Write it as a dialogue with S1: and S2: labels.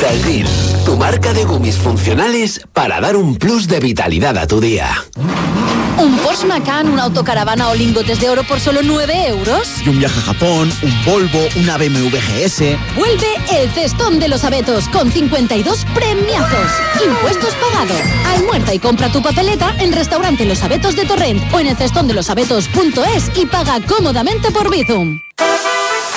S1: Vitagil, tu marca de gummies funcionales para dar un plus de vitalidad a tu día.
S2: ¿Un Porsche Macan, una autocaravana o lingotes de oro por solo 9 euros?
S3: Y un viaje a Japón, un Volvo, una BMW GS.
S2: Vuelve el Cestón de los Abetos con 52 premiazos. Impuestos pagados. Almuerza y compra tu papeleta en Restaurante Los Abetos de Torrent o en el cestondelosabetos.es y paga cómodamente por Bizum.